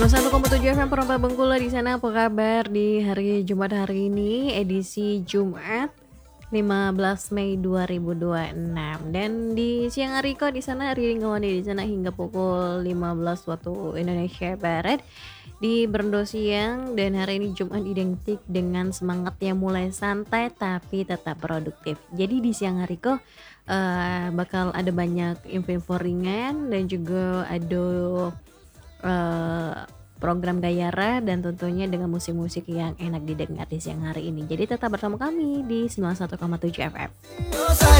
101,7 FM Perompa Bengkulu di sana apa kabar di hari Jumat hari ini edisi Jumat 15 Mei 2026 dan di siang hari kok di sana hari ngawani di sana hingga pukul 15 waktu Indonesia Barat di Berndo siang dan hari ini Jumat identik dengan semangat yang mulai santai tapi tetap produktif. Jadi di siang hari kok bakal ada banyak info-info ringan dan juga ada eee, program Gayara dan tentunya dengan musik-musik yang enak didengar di siang hari ini. Jadi tetap bersama kami di 91,7 FM.